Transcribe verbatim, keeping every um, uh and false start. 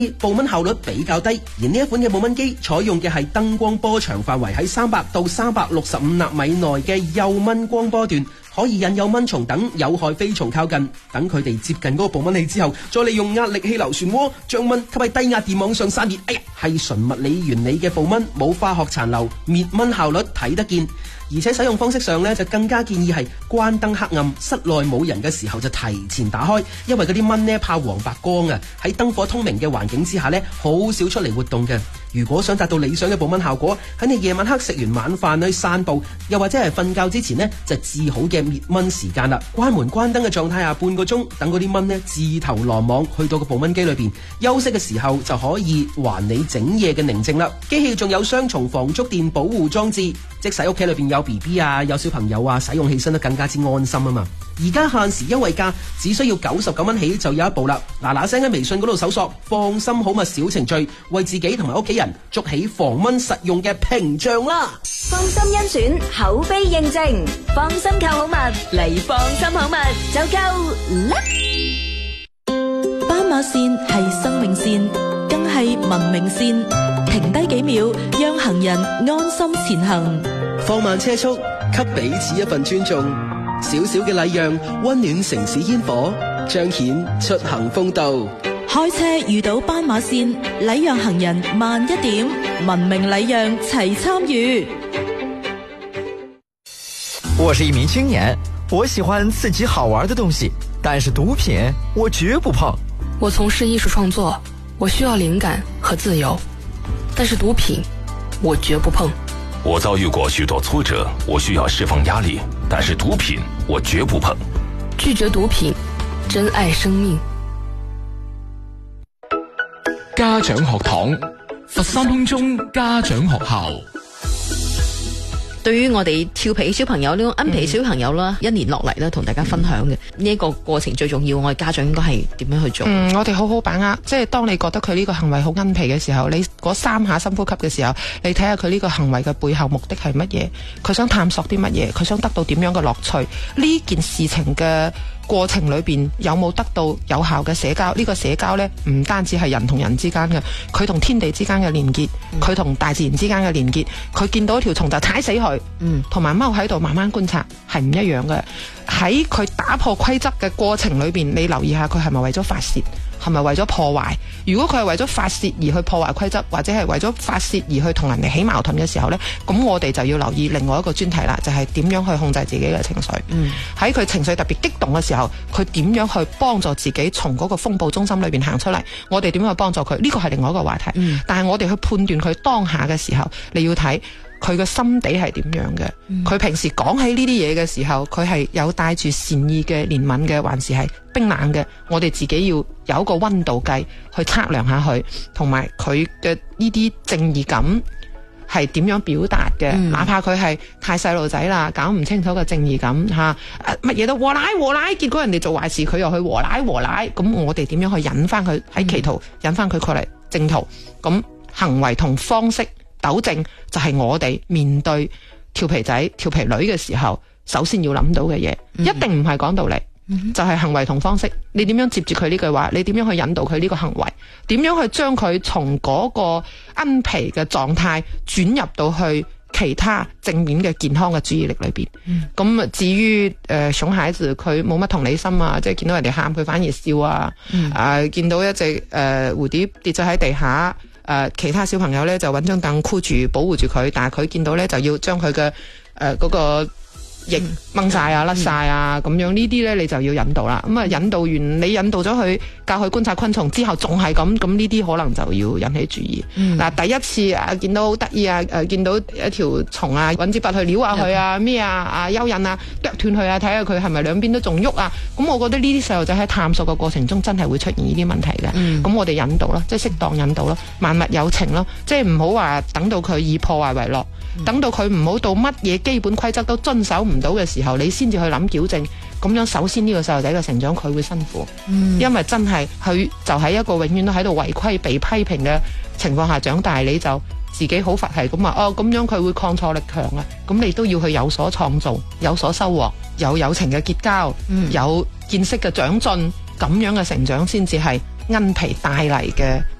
報蚊效率比較低，而呢一款嘅報蚊機採用嘅係燈光波長範圍喺三百到三百六十五納米內嘅幼蚊光波段，可以引誘蚊蟲等有害飛蟲靠近，等佢哋接近嗰個報蚊器之後，再利用壓力氣流漩渦將蚊吸喺低壓電網上散熱。哎呀，係純物理原理嘅報蚊，冇化學殘留，滅蚊效率睇得見。而且使用方式上呢，就更加建議係關燈黑暗，室內冇人嘅時候就提前打開，因為嗰啲蚊呢怕黃白光啊，喺燈火通明嘅環境之下呢，好少出嚟活動嘅。如果想達到理想嘅報蚊效果，喺你夜晚黑食完晚飯去散步，又或者係瞓覺之前呢，就至好嘅滅蚊時間啦。關門關燈嘅狀態下半個鐘，等嗰啲蚊呢自投羅網去到個報蚊機裏邊，休息嘅時候就可以還你整夜嘅寧靜啦。機器仲有雙重防觸電保護裝置，即使屋企裏邊有 B B 啊，有小朋友啊，使用起身都更加之安心啊嘛。而家限時優惠價只需要九十九蚊起就有一部啦，嗱嗱聲喺微信嗰度搜索放心好物小程序，為自己同埋屋企人築起防蚊實用嘅屏障啦。 放心甄選，口碑認證，放心購好物嚟放心好物就夠啦。 斑馬線係生命線，更係文明線，停低幾秒，讓行人安心前行。 放慢車速，給彼此一份尊重。小小嘅禮讓，溫暖城市煙火，彰顯出行風度。 開車遇到斑馬線，禮讓行人慢一點，文明禮讓齊參與。 我是一名青年，我喜歡刺激好玩的東西，但是毒品我絕不碰。 我從事藝術創作，我需要靈感和自由，但是毒品我絕不碰。 我遭遇過許多挫折，我需要釋放壓力，但是毒品我絕不碰。 拒絕毒品，珍愛生命。 家長學堂，佛山空中家長學校。 對於我哋調皮小朋友呢個奀皮小朋友啦、嗯，一年落嚟咧，同大家分享嘅呢一個過程最重要，我哋家長應該係點樣去做？ 嗯，我哋好好把握，即係當你覺得佢呢個行為好奀皮嘅時候，你嗰三下深呼吸嘅時候，你睇下佢呢個行為嘅背後目的係乜嘢？佢想探索啲乜嘢？佢想得到點樣嘅樂趣？呢件事情嘅過程裏邊有冇得到有效嘅社交？呢、這個社交呢，唔單止係人同人之間嘅，佢同天地之間嘅連結，佢、嗯、同大自然之間嘅連結。佢見到一條蟲就踩死佢，嗯，同埋踎喺度慢慢觀察係唔一樣嘅。喺佢打破規則嘅過程裏邊，你留意下佢係咪為咗發洩？係咪為咗破壞？如果佢係為咗發洩而去破壞規則，或者係為咗發洩而去同人哋起矛盾嘅時候呢，咁我哋就要留意另外一個專題啦，就係、是、點樣去控制自己嘅情緒。喺、嗯、佢情緒特別激動嘅時候，佢點樣去幫助自己從嗰個風暴中心裏邊行出嚟？我哋點樣去幫助佢？呢個係另外一個話題。嗯、但係我哋去判斷佢當下嘅時候，你要睇佢嘅心底係點樣嘅。佢、嗯、平時講起呢啲嘢嘅時候，佢係有帶住善意嘅憐憫嘅，還是係冰冷嘅？我哋自己要有一個溫度計去測量下佢，同埋佢嘅呢啲正義感係點樣表達嘅、嗯？哪怕佢係太細路仔啦，搞唔清楚個正義感吓，乜嘢都和奶和奶，結果人哋做壞事，佢又去和奶和奶，咁我哋點樣去引翻佢喺歧途，引翻佢過嚟正途？咁行為同方式糾正就係我哋面對調皮仔、調皮女嘅時候，首先要諗到嘅嘢、嗯，一定唔係講道理。就係、是、行為同方式，你點樣接住佢呢句話？你點樣去引導佢呢個行為？點樣去將佢從嗰個奀皮嘅狀態轉入到去其他正面嘅健康嘅注意力裏邊？咁、嗯、至於誒、呃、熊孩子佢冇乜同理心啊，即係見到人哋喊佢反而笑啊，嗯、啊見到一隻誒、呃、蝴蝶跌咗喺地下，誒、呃、其他小朋友咧就揾張凳箍住保護住佢，但係佢見到咧就要將佢嘅誒嗰個亦掹晒啊、甩晒啊，咁樣呢啲咧你就要引導啦。咁啊引導完，你引導咗佢，教佢觀察昆蟲之後，仲係咁，咁呢啲可能就要引起注意。嗱、嗯，第一次啊見到好得意啊，誒見到一條蟲啊，揾支筆去撩下佢啊，咩啊啊蚯蚓啊，剁斷佢啊，睇下佢係咪兩邊都仲喐啊。咁我覺得呢啲細路仔喺探索嘅過程中，真係會出現呢啲問題嘅。咁、嗯、我哋引導啦，即係適當引導啦，萬物有情咯，即係唔好話等到佢以破壞為樂。等到佢唔好到乜嘢基本規則都遵守唔到嘅時候，你先至去諗矯正。咁樣首先呢個細路仔嘅成長佢會辛苦，嗯、因為真係佢就喺一個永遠都喺度違規被批評嘅情況下長大，你就自己好佛系咁話哦，咁樣佢會抗挫力強啊。咁你都要去有所創造，有所收穫，有友情嘅結交，嗯、有見識嘅長進，咁樣嘅成長先至係奀皮帶嚟嘅